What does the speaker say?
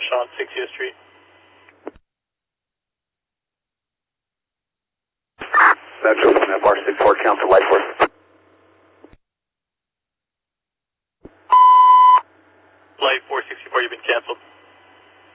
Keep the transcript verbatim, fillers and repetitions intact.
on sixtieth Street. Metro from F R six four, council light force. Flight four sixty-four, you've been canceled.